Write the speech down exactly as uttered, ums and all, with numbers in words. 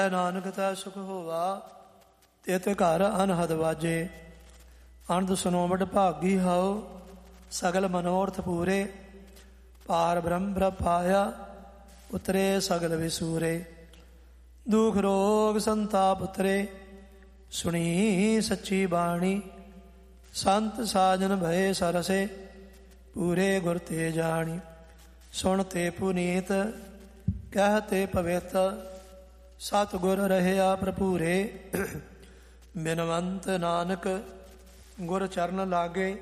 ਨਾਨਕ ਤੈ ਸੁਖ ਹੋਵਾ, ਤਿਤ ਘਰ ਅਨਹਦ ਵਾਜੇ। ਅਨੰਦ ਸੁਨੋ ਵਡ ਭਾਗੀ ਹਉ, ਸਗਲ ਮਨੋਰਥ ਪੂਰੇ। ਪਾਰ ਬ੍ਰਹਮ ਬ੍ਰਹ ਪਾਇਆ, ਉਤਰੇ ਸਗਲ ਵਿਸੂਰੇ। ਦੁਖ ਰੋਗ ਸੰਤਾਪ ਉਤਰੇ, ਸੁਣੀ ਸੱਚੀ ਬਾਣੀ। ਸੰਤ ਸਾਜਨ ਭਏ ਸਰਸੇ, ਪੂਰੇ ਗੁਰ ਤੇ ਜਾਣੀ। ਸੁਣ ਤੇ ਪੁਨੀਤ, ਕਹਿ ਤੇ ਪਵਿੱਤ। ਸਤਿ ਗੁਰ ਰਹਿਆ ਭਰਪੂਰੇ, ਬਿਨਵੰਤ ਨਾਨਕ ਗੁਰ ਚਰਨ ਲਾਗੇ।